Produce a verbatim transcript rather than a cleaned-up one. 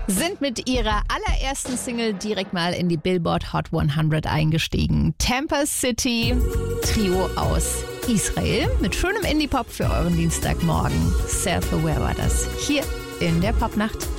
sind mit ihrer allerersten Single direkt mal in die Billboard Hot hundert eingestiegen. Tampa City, Trio aus Israel mit schönem Indie-Pop für euren Dienstagmorgen. Self-Aware war das hier in der Popnacht.